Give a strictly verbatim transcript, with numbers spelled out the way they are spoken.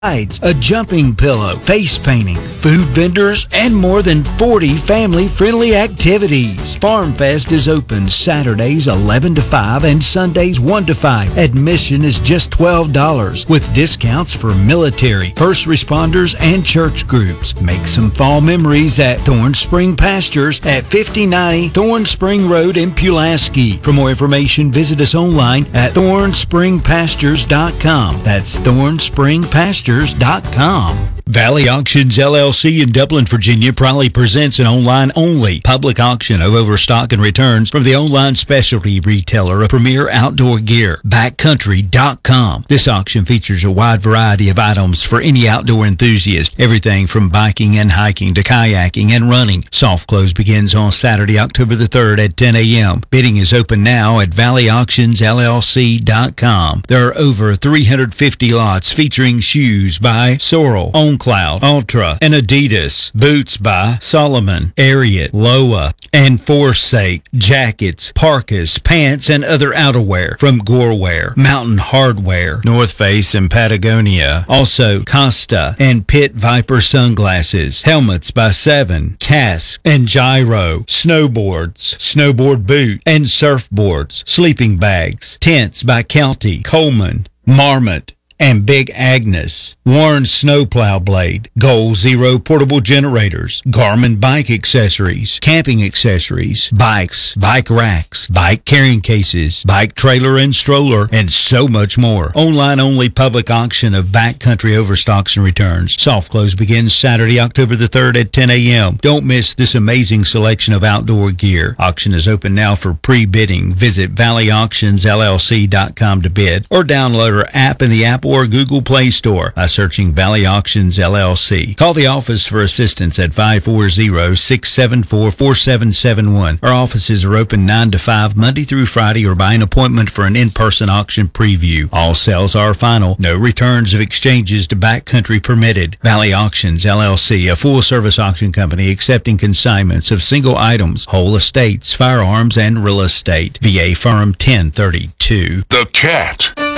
a jumping pillow, face painting, food vendors, and more than forty family-friendly activities. Farm Fest is open Saturdays eleven to five and Sundays one to five. Admission is just twelve dollars with discounts for military, first responders, and church groups. Make some fall memories at Thorn Spring Pastures at fifty ninety Thorn Spring Road in Pulaski. For more information, visit us online at thorn spring pastures dot com. That's thorn spring pastures dot com. Valley Auctions L L C in Dublin, Virginia proudly presents an online-only public auction of overstock and returns from the online specialty retailer of premier outdoor gear, backcountry dot com. This auction features a wide variety of items for any outdoor enthusiast, everything from biking and hiking to kayaking and running. Soft close begins on Saturday, October the third at ten a.m. Bidding is open now at valley auctions l l c dot com. There are over three hundred fifty lots featuring shoes by Sorel, OnCloud, Ultra, and Adidas, boots by Solomon, Ariat, Loa, and Forsake, jackets, parkas, pants, and other outerwear from Gorewear, Mountain Hardwear, North Face, and Patagonia. Also, Costa and Pit Viper sunglasses, helmets by Seven, Cask, and Gyro, snowboards, snowboard boot, and surfboards, sleeping bags, tents by Kelty, Coleman, Marmot, and Big Agnes, Warren snowplow blade, Goal Zero portable generators, Garmin bike accessories, camping accessories, bikes, bike racks, bike carrying cases, bike trailer and stroller, and so much more. Online-only public auction of backcountry overstocks and returns. Soft close begins Saturday, October the third at ten a.m. Don't miss this amazing selection of outdoor gear. Auction is open now for pre-bidding. Visit valley auctions l l c dot com to bid or download our app in the Apple or Google Play Store by searching Valley Auctions L L C. Call the office for assistance at five four zero, six seven four, four seven seven one. Our offices are open nine to five Monday through Friday or by an appointment for an in-person auction preview. All sales are final. No returns of exchanges to backcountry permitted. Valley Auctions L L C, a full-service auction company accepting consignments of single items, whole estates, firearms, and real estate. V A Firm ten thirty-two. The Cat.